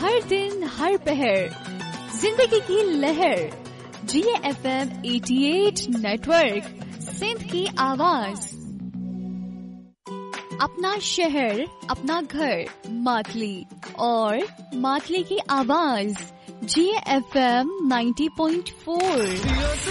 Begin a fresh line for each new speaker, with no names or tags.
हर दिन हर पहर जिंदगी की लहर GFM 88 नेटवर्क सिंध की आवाज। अपना शहर अपना घर मातली और मातली की आवाज GFM 90.4।